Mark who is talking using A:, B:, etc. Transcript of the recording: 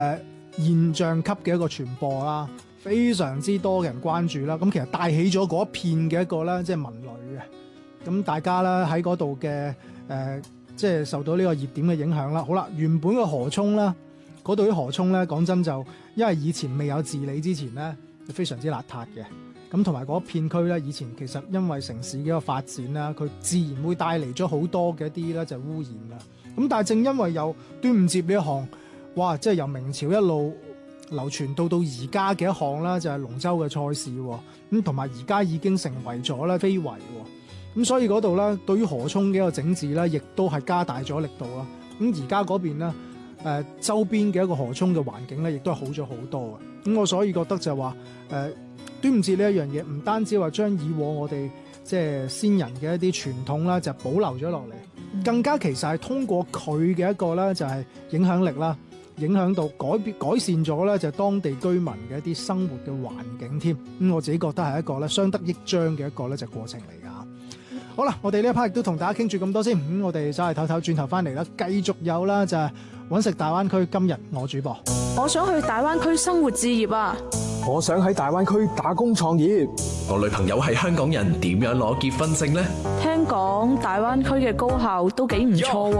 A: 現象級嘅一個傳播啦，非常之多嘅人關注啦。咁其實帶起咗嗰一片嘅一個咧，即係文旅嘅。咁大家咧喺嗰度嘅即係受到呢個熱點嘅影響啦。好啦，原本嘅河涌啦，嗰度啲河涌咧，講真就因為以前未有治理之前咧，就非常之邋遢嘅。咁同埋嗰片區咧，以前其實因為城市嘅一個發展啦，佢自然會帶嚟咗好多嘅一啲咧就污染啦。咁但係正因為有端午節呢一項，哇！即係由明朝一路流傳到而家嘅一項啦，就係龍舟嘅賽事喎。咁同埋而家已經成為咗咧非遺喎。咁所以嗰度咧，對於河涌嘅一個整治咧，亦都係加大咗力度啦。咁而家嗰邊咧，周邊嘅一個河涌嘅環境咧，亦都係好咗好多嘅。咁我所以覺得就係話，端午節呢一樣嘢，唔單止話將以往我哋即係先人嘅一啲傳統啦，就保留咗落嚟，更加其實係通過佢嘅一個咧，就係影響力啦，影響到改善咗咧，就係當地居民嘅一啲生活嘅環境添。咁我自己覺得係一個咧相得益彰嘅一個咧就過程嚟㗎。好啦，我哋呢一 part 亦都同大家傾住咁多先。我哋稍為唞唞，轉頭翻嚟啦，繼續有啦，就係揾食大灣區。今日我主播，
B: 我想去大灣區生活置業啊！
C: 我想喺大灣區打工創業。
D: 我女朋友係香港人，點樣攞結婚證呢？
B: 聽講大灣區嘅高校都幾唔錯喎。